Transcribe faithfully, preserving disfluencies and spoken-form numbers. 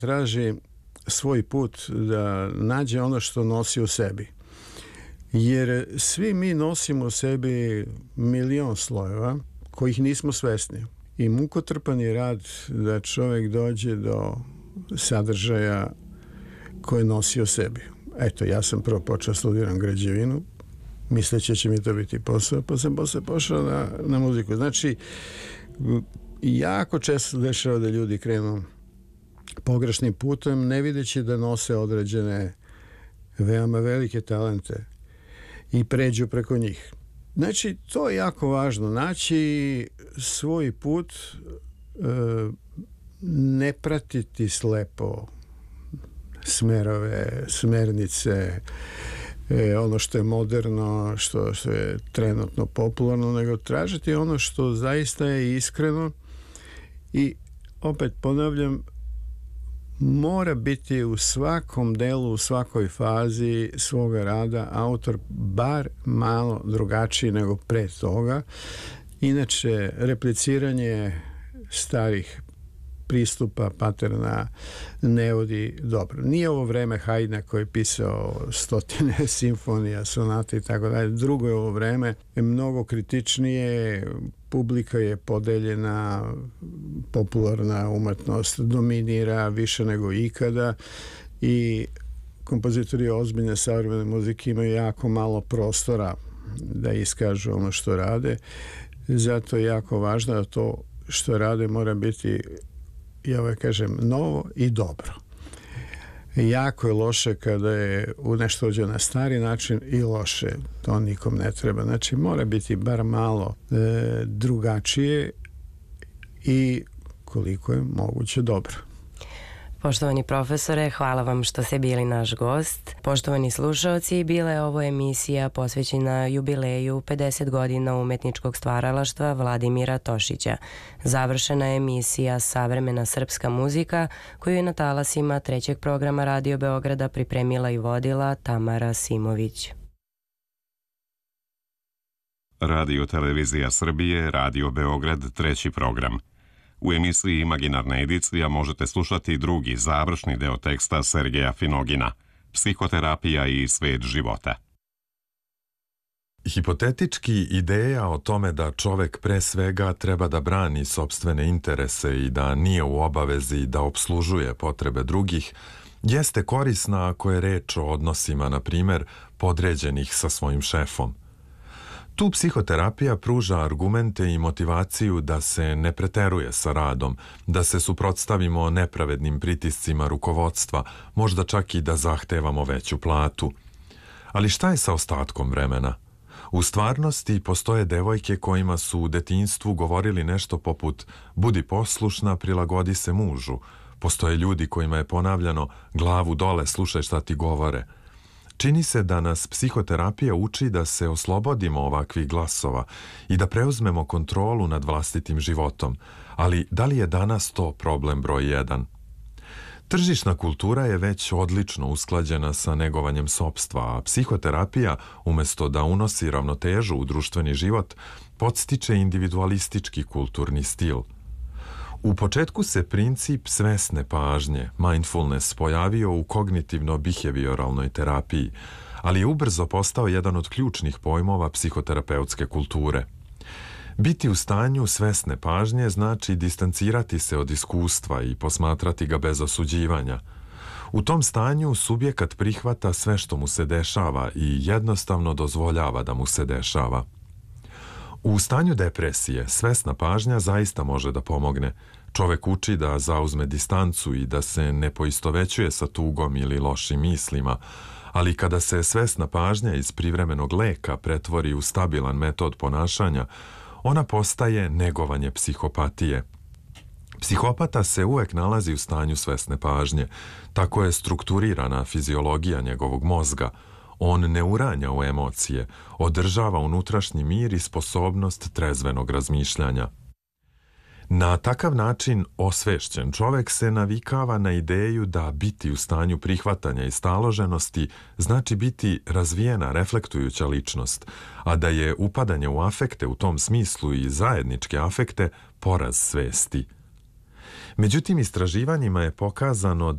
traži svoj put da nađe ono što nosi u sebi. Jer svi mi nosimo u sebi milion slojeva kojih nismo svesni. I mukotrpan je rad da čovjek dođe do sadržaja koje nosi u sebi. Eto, ja sam prvo počeo studiram građevinu, misleći će mi to biti posao, pa sam posle pošao na, na muziku. Znači, jako često dešava da ljudi krenu pogrešnim putem, ne videći da nose određene veoma velike talente i pređu preko njih. Znači, to je jako važno, naći svoj put, ne pratiti slepo smerove, smernice, ono što je moderno, što, što je trenutno popularno, nego tražiti ono što zaista je iskreno i opet ponavljam, mora biti u svakom delu, u svakoj fazi svoga rada autor bar malo drugačiji nego pre toga. Inače, repliciranje starih pristupa, paterna ne vodi dobro. Nije ovo vreme Haydna koji je pisao stotine simfonija, sonate i tako dalje. Drugo je ovo vreme mnogo kritičnije, publika je podeljena, popularna umetnost dominira više nego ikada i kompozitori ozbiljne savremene muzike imaju jako malo prostora da iskažu ono što rade. Zato je jako važno da to što rade mora biti, ja ovaj kažem, novo i dobro. Jako je loše kada je u nešto uđe na stari način i loše. To nikom ne treba. Znači, mora biti bar malo e, drugačije i koliko je moguće dobro. Poštovani profesore, hvala vam što ste bili naš gost. Poštovani slušaoci, bila je ovo emisija posvećena jubileju pedeset godina umetničkog stvaralaštva Vladimira Tošića. Završena je emisija Savremena srpska muzika, koju je na talasima trećeg programa Radio Beograda pripremila i vodila Tamara Simović. Radio Televizija Srbije, Radio Beograd, treći program. U emisiji Imaginarna edicija možete slušati drugi, završni deo teksta Sergeja Finogina, Psihoterapija i svet života. Hipotetički ideja o tome da čovek pre svega treba da brani sopstvene interese i da nije u obavezi da opslužuje potrebe drugih, jeste korisna ako je reč o odnosima, na primer, podređenih sa svojim šefom. Tu psihoterapija pruža argumente i motivaciju da se ne preteruje sa radom, da se suprotstavimo nepravednim pritiscima rukovodstva, možda čak i da zahtevamo veću platu. Ali šta je sa ostatkom vremena? U stvarnosti postoje devojke kojima su u detinjstvu govorili nešto poput budi poslušna, prilagodi se mužu. Postoje ljudi kojima je ponavljano glavu dole, slušaj šta ti govore. Čini se da nas psihoterapija uči da se oslobodimo ovakvih glasova i da preuzmemo kontrolu nad vlastitim životom, ali da li je danas to problem broj jedan? Tržišna kultura je već odlično usklađena sa negovanjem sopstva, a psihoterapija, umesto da unosi ravnotežu u društveni život, podstiče individualistički kulturni stil. U početku se princip svesne pažnje, mindfulness, pojavio u kognitivno-behavioralnoj terapiji, ali je ubrzo postao jedan od ključnih pojmova psihoterapeutske kulture. Biti u stanju svesne pažnje znači distancirati se od iskustva i posmatrati ga bez osuđivanja. U tom stanju subjekat prihvata sve što mu se dešava i jednostavno dozvoljava da mu se dešava. U stanju depresije svesna pažnja zaista može da pomogne. Čovek uči da zauzme distancu i da se ne poistovećuje sa tugom ili lošim mislima, ali kada se svesna pažnja iz privremenog leka pretvori u stabilan metod ponašanja, ona postaje negovanje psihopatije. Psihopata se uvek nalazi u stanju svesne pažnje, tako je strukturirana fiziologija njegovog mozga. On ne uranja u emocije, održava unutrašnji mir i sposobnost trezvenog razmišljanja. Na takav način osvešćen čovek se navikava na ideju da biti u stanju prihvatanja i staloženosti znači biti razvijena reflektujuća ličnost, a da je upadanje u afekte u tom smislu i zajedničke afekte poraz svesti. Međutim, istraživanjima je pokazano